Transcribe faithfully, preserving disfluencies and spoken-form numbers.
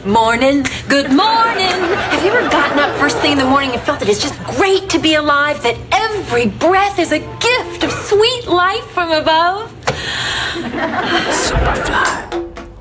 Morning, good morning. Have you ever gotten up first thing in the morning and felt that it's just great to be alive, that every breath is a gift of sweet life from above? Superfly.